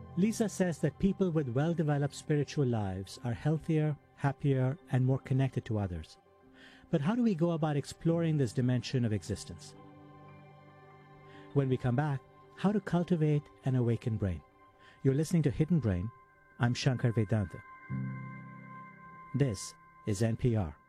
Lisa says that people with well-developed spiritual lives are healthier, happier, and more connected to others. But how do we go about exploring this dimension of existence? When we come back, how to cultivate an awakened brain. You're listening to Hidden Brain. I'm Shankar Vedanta. This is NPR.